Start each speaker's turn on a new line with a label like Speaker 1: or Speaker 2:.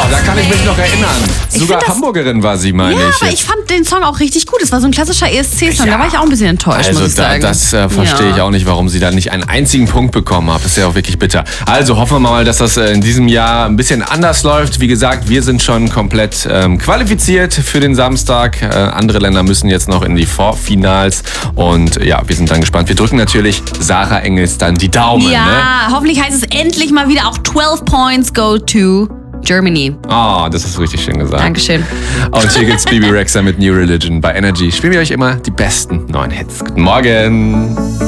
Speaker 1: da kann ich mich noch erinnern. Sogar Hamburgerin war sie, meine ich.
Speaker 2: Ja, aber ich fand den Song auch richtig gut. Es war so ein klassischer ESC-Song.
Speaker 1: Ja.
Speaker 2: Da war ich auch ein bisschen enttäuscht,
Speaker 1: Also
Speaker 2: muss ich sagen.
Speaker 1: das verstehe ich auch nicht, warum sie da nicht einen einzigen Punkt bekommen hat. Das ist ja auch wirklich bitter. Also hoffen wir mal, dass das in diesem Jahr ein bisschen anders läuft. Wie gesagt, wir sind schon komplett qualifiziert für den Samstag. Andere Länder müssen jetzt noch in die Vorfinals. Und ja, wir sind dann gespannt. Wir drücken natürlich Sarah Engels dann die Daumen.
Speaker 2: Ja,
Speaker 1: Ne?
Speaker 2: hoffentlich heißt es endlich mal wieder auch 12 Points go to Germany.
Speaker 1: Oh, das hast du richtig schön gesagt.
Speaker 2: Dankeschön.
Speaker 1: Und hier gibt's Bebe Rexha mit New Religion. Bei Energy spielen wir euch immer die besten neuen Hits. Guten Morgen.